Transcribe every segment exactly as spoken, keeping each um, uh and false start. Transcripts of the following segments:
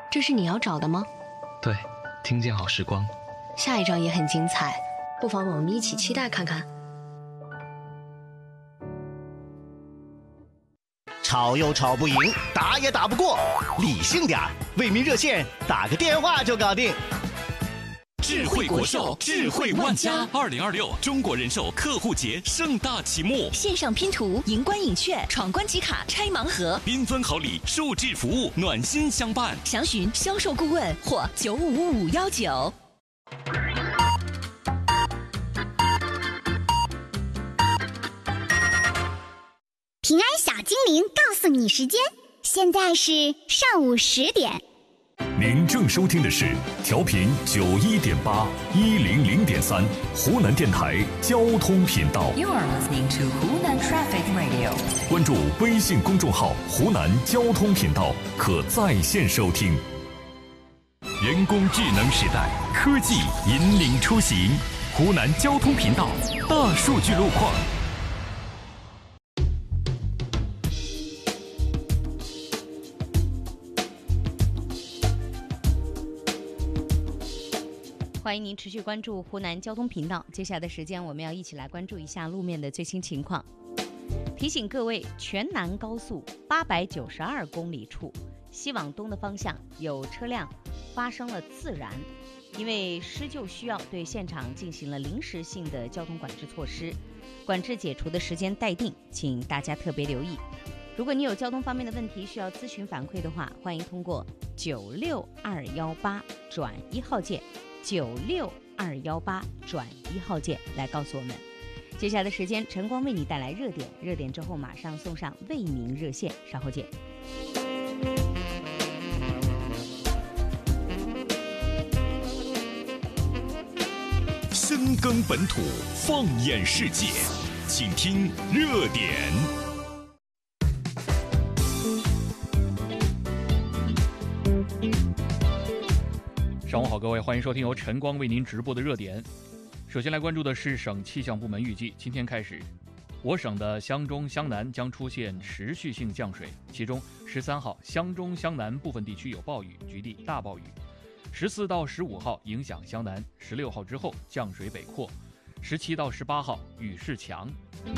这是你要找的吗？ 对，听见好时光。 下一章也很精彩，不妨我们一起期待看看。 吵又吵不赢，打也打不过，理性点儿，为民热线打个电话就搞定。 智慧国寿，智慧万家。二零二六中国人寿客户节盛大启幕， 线上拼图、赢关影券、闯关集卡、拆盲盒， 缤纷好礼，数字服务，暖心相伴。 详询销售顾问或九五五幺九。 平安小精灵告诉你时间，现在是上午十点。 您正收听的是调频九一点八一零零点三湖南电台交通频道。 You are listening to Hunan Traffic Radio。 关注微信公众号湖南交通频道，可在线收听。 人工智能时代，科技引领出行。湖南交通频道大数据路况。 欢迎您持续关注湖南交通频道。接下来的时间，我们要一起来关注一下路面的最新情况。提醒各位，全南高速八百九十二公里处西往东的方向有车辆发生了自燃，因为施救需要，对现场进行了临时性的交通管制措施，管制解除的时间待定，请大家特别留意。如果你有交通方面的问题需要咨询反馈的话，欢迎通过九六二幺八转一号键。九六二幺八转一号键来告诉我们。接下来的时间，晨光为你带来热点，热点之后马上送上为民热线，稍后见。 深耕本土，放眼世界，请听热点。 上午好，各位，欢迎收听由晨光为您直播的热点。首先来关注的是省气象部门预计，今天开始，我省的湘中、湘南将出现持续性降水，其中十三号湘中、湘南部分地区有暴雨，局地大暴雨；十四到十五号影响湘南，十六号之后降水北扩，十七到十八号雨势强。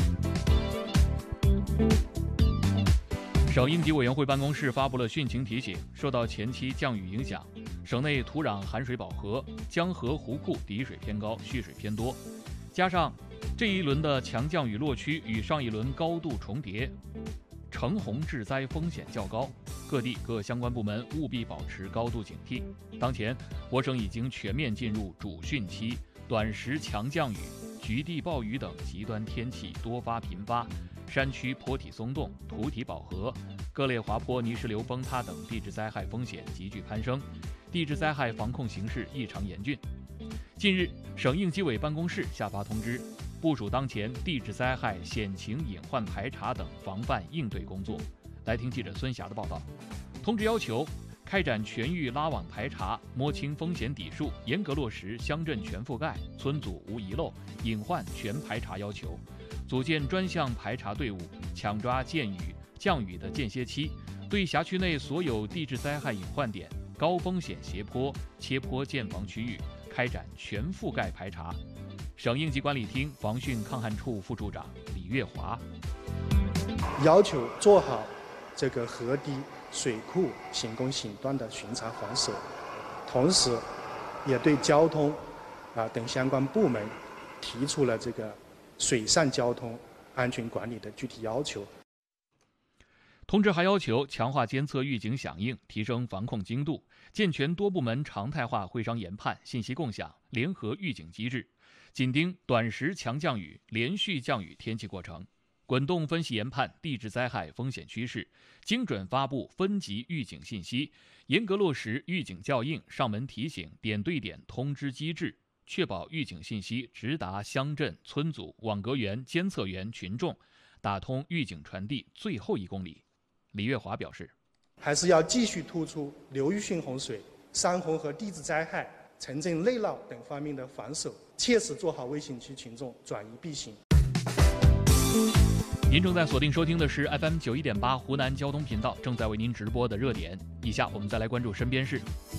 省应急委员会办公室发布了汛情提醒，受到前期降雨影响，省内土壤含水饱和，江河湖库底水偏高，蓄水偏多，加上这一轮的强降雨落区与上一轮高度重叠，橙红致灾风险较高，各地各相关部门务必保持高度警惕。当前，我省已经全面进入主汛期，短时强降雨、局地暴雨等极端天气多发频发，山区坡体松动，土体饱和，各类滑坡、泥石流崩塌等地质灾害风险急剧攀升，地质灾害防控形势异常严峻。近日，省应急委办公室下发通知，部署当前地质灾害险情隐患排查等防范应对工作。来听记者孙霞的报道。通知要求，开展全域拉网排查，摸清风险底数，严格落实乡镇全覆盖、村组无遗漏、隐患全排查要求，组建专项排查队伍，抢抓见雨、降雨的间歇期，对辖区内所有地质灾害隐患点、高风险斜坡、切坡建房区域开展全覆盖排查。省应急管理厅防汛抗旱处副处长李月华要求做好这个河堤、水库行宫行段的巡查防守，同时也对交通啊等相关部门提出了这个水上交通安全管理的具体要求。 通知还要求强化监测预警响应，提升防控精度，健全多部门常态化会商研判、信息共享、联合预警机制，紧盯短时强降雨、连续降雨天气过程，滚动分析研判地质灾害风险趋势，精准发布分级预警信息，严格落实预警校应、上门提醒、点对点通知机制，确保预警信息直达乡镇、村组、网格员、监测员、群众，打通预警传递最后一公里。李月华表示， 还是要继续突出流域性洪水、山洪和地质灾害、城镇内涝等方面的防守，切实做好危险区群众转移避险。 您正在锁定收听的是 F M 九一点八湖南交通频道正在为您直播的热点。以下我们再来关注身边事。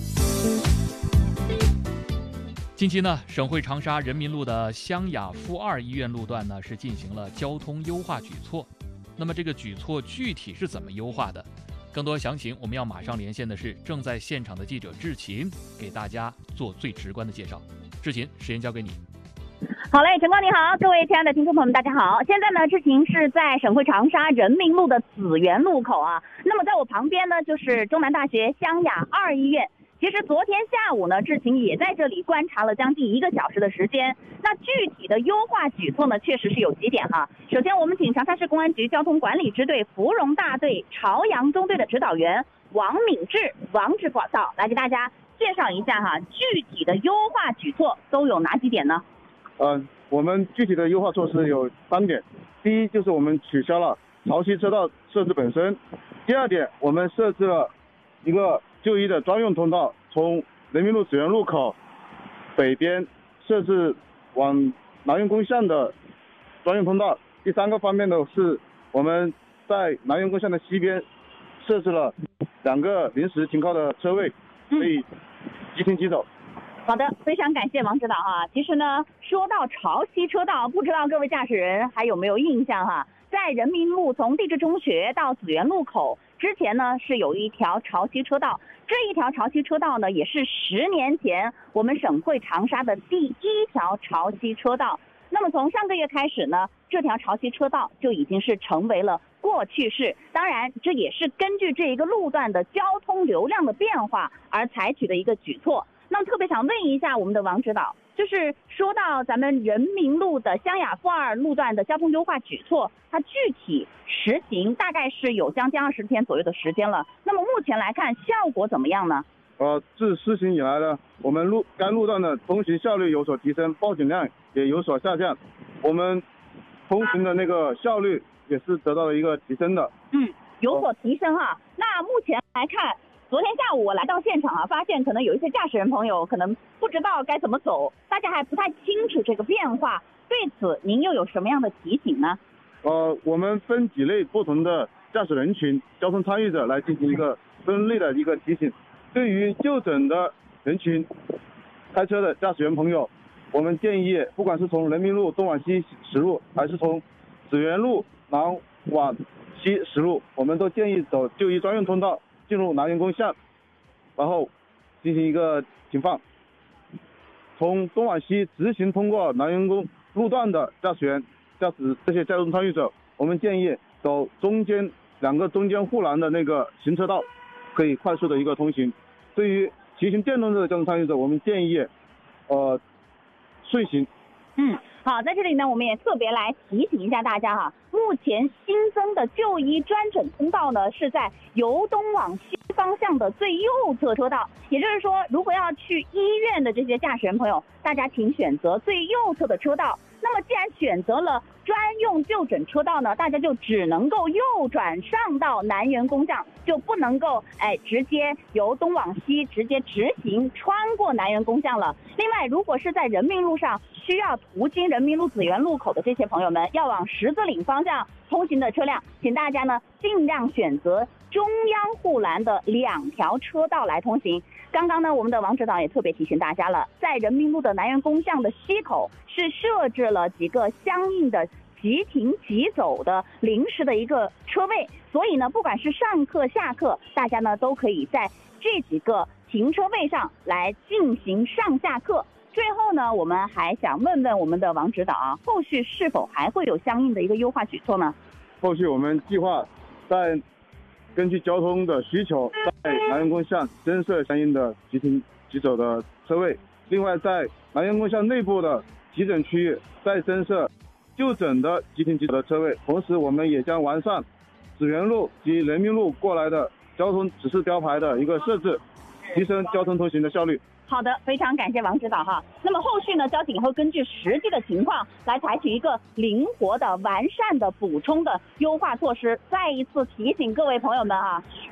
近期呢，省会长沙人民路的湘雅附二医院路段呢是进行了交通优化举措。那么这个举措具体是怎么优化的？更多详情我们要马上连线的是正在现场的记者志勤，给大家做最直观的介绍。志勤，时间交给你。 好嘞，陈光你好，各位亲爱的听众朋友们大家好。现在呢，志勤是在省会长沙人民路的紫园路口啊。那么在我旁边呢，就是中南大学湘雅二医院。其实昨天下午呢，志勤也在这里观察了将近一个小时的时间。那具体的优化举措呢，确实是有几点哈。首先，我们请长沙市公安局交通管理支队芙蓉大队朝阳中队的指导员王敏志王指导来给大家介绍一下哈，具体的优化举措都有哪几点呢？ 呃，我们具体的优化措施有三点。第一，就是我们取消了潮汐车道设置本身。第二点，我们设置了一个就医的专用通道，从人民路紫园路口北边设置往南苑宫巷的专用通道。第三个方面呢，是我们在南苑宫巷的西边设置了两个临时停靠的车位，可以即停即走。 好的，非常感谢王指导哈。其实呢，说到潮汐车道，不知道各位驾驶人还有没有印象哈？在人民路从地质中学到紫园路口之前呢，是有一条潮汐车道。这一条潮汐车道呢，也是十年前我们省会长沙的第一条潮汐车道。那么从上个月开始呢，这条潮汐车道就已经是成为了过去式。当然，这也是根据这一个路段的交通流量的变化而采取的一个举措。那么特别想问一下我们的王指导，就是说到咱们人民路的湘雅附二路段的交通优化举措，它具体实行大概是有将近二十天左右的时间了。那么目前来看，效果怎么样呢？ 呃，自施行以来呢，我们路该路段的通行效率有所提升，报警量也有所下降，我们通行的那个效率也是得到了一个提升的。 嗯，有所提升哈。那目前来看，昨天下午我来到现场啊，发现可能有一些驾驶人朋友可能不知道该怎么走，大家还不太清楚这个变化。对此，您又有什么样的提醒呢？ 呃，我们分几类不同的驾驶人群、交通参与者来进行一个分类的一个提醒。对于就诊的人群，开车的驾驶员朋友，我们建议，不管是从人民路东往西驶入，还是从紫园路南往西驶入，我们都建议走就医专用通道，进入南苑宫巷，然后进行一个停放。从东往西直行通过南苑宫路段的驾驶员、驾驶这些交通参与者，我们建议走中间两个中间护栏的那个行车道，可以快速的一个通行。对于骑行电动车的交通参与者，我们建议呃顺行。 嗯，好，在这里呢，我们也特别来提醒一下大家哈，目前新增的就医专诊通道呢，是在由东往西方向的最右侧车道。也就是说，如果要去医院的这些驾驶人朋友，大家请选择最右侧的车道。那么既然选择了专用就诊车道呢，大家就只能够右转上到南苑宫巷，就不能够哎直接由东往西直接直行穿过南苑宫巷了。另外，如果是在人民路上需要途经人民路紫园路口的这些朋友们，要往十字岭方向通行的车辆，请大家呢尽量选择中央护栏的两条车道来通行。刚刚呢，我们的王指导也特别提醒大家了，在人民路的南苑宫巷的西口是设置了几个相应的即停即走的临时的一个车位，所以呢，不管是上课下课，大家呢都可以在这几个停车位上来进行上下课。最后呢，我们还想问问我们的王指导啊，后续是否还会有相应的一个优化举措呢？ 后续我们计划在根据交通的需求，在南苑宫巷增设相应的即停即走的车位。另外，在南苑宫巷内部的急诊区域再增设就诊的即停即走的车位。同时，我们也将完善紫园路及人民路过来的交通指示标牌的一个设置，提升交通通行的效率。 好的，非常感谢王指导哈。那么后续呢，交警会根据实际的情况来采取一个灵活的、完善的、补充的优化措施。再一次提醒各位朋友们啊，